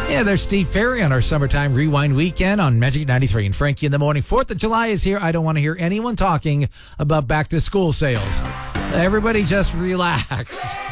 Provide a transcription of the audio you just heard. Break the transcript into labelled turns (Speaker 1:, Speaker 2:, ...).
Speaker 1: Yeah, there's Steve Ferry on our Summertime Rewind weekend on Magic 93 and Frankie in the morning. 4th of July is here. I don't want to hear anyone talking about back to school sales. Everybody just relax.